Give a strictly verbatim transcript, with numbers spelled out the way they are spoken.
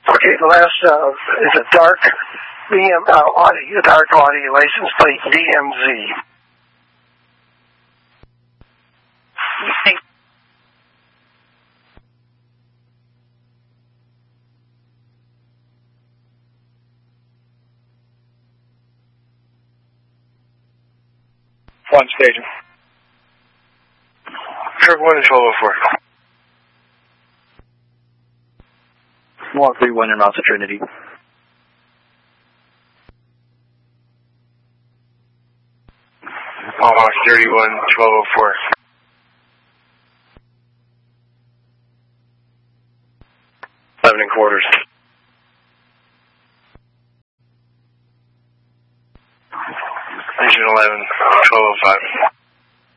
Okay, the last uh, is a dark B M uh, Audi, a dark Audi license plate D M Z. One station. Kirk one and twelve oh four. one three one in route to Trinity. Mohawk thirty-one, twelve oh four. Eleven and quarters. Engine eleven, twelve oh five.